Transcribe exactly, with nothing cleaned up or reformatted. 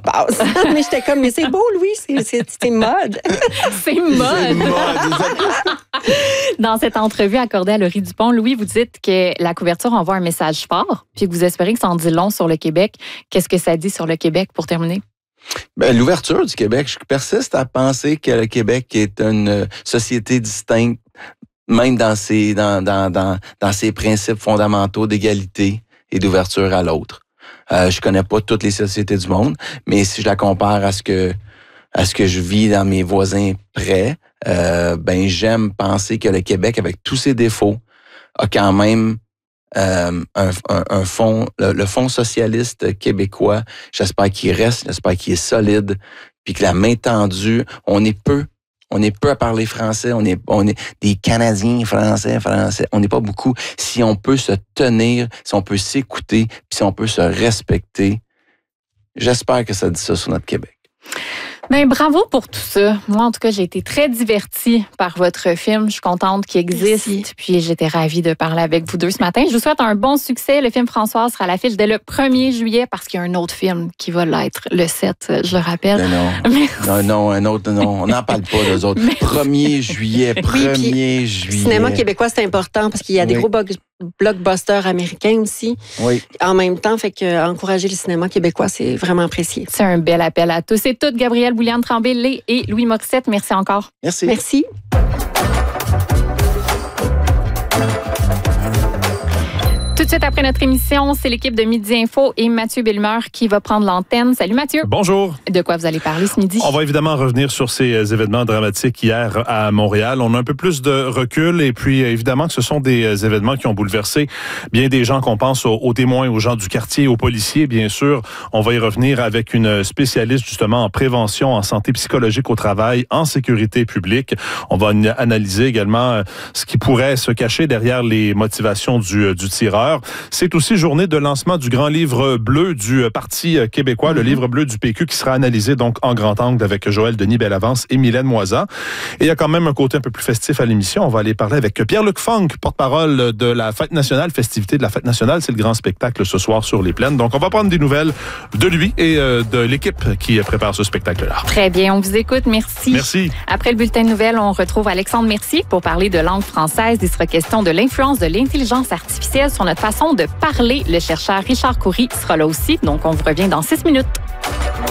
passe. Mais j'étais comme, mais c'est beau, Louis, c'est, c'est, c'est mode. C'est mode. Dans cette entrevue accordée à Laurie Dupont, Louis, vous dites que la couverture envoie un message fort, puis que vous espérez que ça en dit long sur le Québec. Qu'est-ce que ça dit sur le Québec pour terminer? Ben, l'ouverture du Québec, je persiste à penser que le Québec est une société distincte, même dans ses, dans, dans, dans, dans ses principes fondamentaux d'égalité et d'ouverture à l'autre. Euh, je connais pas toutes les sociétés du monde, mais si je la compare à ce que à ce que je vis dans mes voisins près, euh, ben j'aime penser que le Québec, avec tous ses défauts, a quand même euh, un, un, un fonds, le, le Fonds socialiste québécois. J'espère qu'il reste, j'espère qu'il est solide, puis que la main tendue, on est peu. On est peu à parler français, on est, on est des Canadiens français, français. On n'est pas beaucoup. Si on peut se tenir, si on peut s'écouter, puis si on peut se respecter, j'espère que ça dit ça sur notre Québec. Ben, bravo pour tout ça. Moi, en tout cas, j'ai été très divertie par votre film. Je suis contente qu'il existe. Merci. Puis j'étais ravie de parler avec vous deux ce matin. Je vous souhaite un bon succès. Le film Françoise sera à l'affiche dès le premier juillet parce qu'il y a un autre film qui va l'être le sept, je le rappelle. Ben non. non, non, un autre, non. On n'en parle pas d'eux autres. Merci. premier juillet, premier oui, juillet. Le cinéma québécois, c'est important parce qu'il y a des oui. gros bugs. blockbusters américains aussi. Oui. En même temps, fait que encourager le cinéma québécois, c'est vraiment apprécié. C'est un bel appel à tous et toutes. Gabrielle Bouliane-Tremblay et Louis Morissette, merci encore. Merci. Merci. Tout de suite après notre émission, c'est l'équipe de Midi Info et Mathieu Bellemeur qui va prendre l'antenne. Salut Mathieu. Bonjour. De quoi vous allez parler ce midi? On va évidemment revenir sur ces événements dramatiques hier à Montréal. On a un peu plus de recul et puis évidemment que ce sont des événements qui ont bouleversé bien des gens qu'on pense aux, aux témoins, aux gens du quartier, aux policiers. Bien sûr, on va y revenir avec une spécialiste justement en prévention, en santé psychologique au travail, en sécurité publique. On va analyser également ce qui pourrait se cacher derrière les motivations du, du tireur. C'est aussi journée de lancement du grand livre bleu du Parti québécois, mm-hmm. le livre bleu du P Q qui sera analysé donc en grand angle avec Joël Denis-Bellavance et Mylène Moisan. Et il y a quand même un côté un peu plus festif à l'émission. On va aller parler avec Pierre-Luc Funk, porte-parole de la Fête nationale, festivité de la Fête nationale. C'est le grand spectacle ce soir sur les plaines. Donc on va prendre des nouvelles de lui et de l'équipe qui prépare ce spectacle-là. Très bien, on vous écoute. Merci. Merci. Après le bulletin de nouvelles, on retrouve Alexandre Mercier pour parler de langue française. Il sera question de l'influence de l'intelligence artificielle sur notre façon de parler. Le chercheur Richard Coury sera là aussi, donc on vous revient dans six minutes.